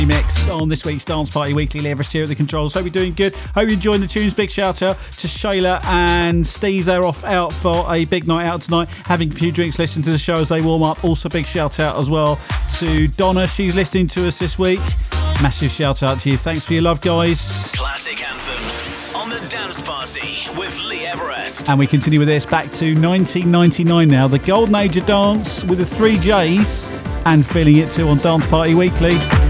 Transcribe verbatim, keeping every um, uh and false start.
Mix on this week's Dance Party Weekly. Lee Everest here at the controls. Hope you're doing good. Hope you're enjoying the tunes. Big shout out to Shayla and Steve. They're off out for a big night out tonight, having a few drinks, listening to the show as they warm up. Also big shout out as well to Donna. She's listening to us this week. Massive shout out to you. Thanks for your love, guys. Classic anthems on the Dance Party with Lee Everest. And we continue with this back to nineteen ninety-nine now. The Golden Age of Dance with the three J's and feeling it too on Dance Party Weekly.